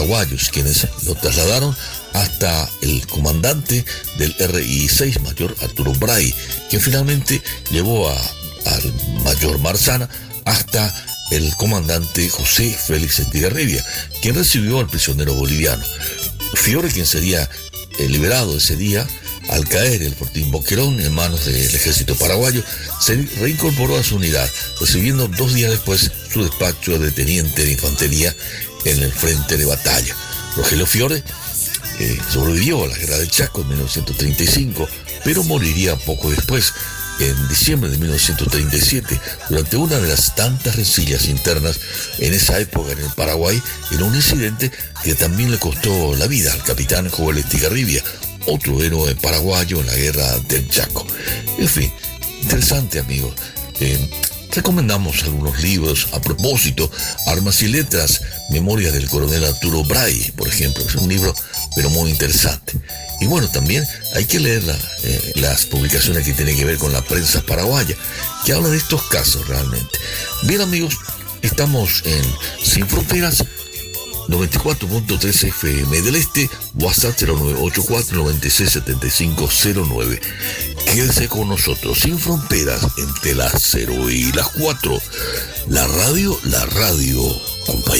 paraguayos, quienes lo trasladaron hasta el comandante del RI-6, mayor Arturo Bray, quien finalmente llevó al mayor Marzana hasta el comandante José Félix Estigarribia, quien recibió al prisionero boliviano. Fiore, quien sería liberado ese día, al caer el fortín Boquerón en manos del ejército paraguayo, se reincorporó a su unidad, recibiendo 2 días después su despacho de teniente de infantería en el frente de batalla. Rogelio Fiore sobrevivió a la guerra del Chaco en 1935, pero moriría poco después, en diciembre de 1937, durante una de las tantas rencillas internas en esa época en el Paraguay, en un incidente que también le costó la vida al capitán Joel Estigarribia, otro héroe paraguayo en la guerra del Chaco. En fin, interesante, amigos. Recomendamos algunos libros a propósito: Armas y Letras, Memorias del coronel Arturo Bray, por ejemplo. Es un libro pero muy interesante. Y bueno, también hay que leer las publicaciones que tienen que ver con la prensa paraguaya, que habla de estos casos realmente. Bien, amigos, estamos en Sin Fronteras, 94.3 FM del Este, WhatsApp 0984-967509. Quédese con nosotros, Sin Fronteras, entre las 0 y las 4. La radio, compañía.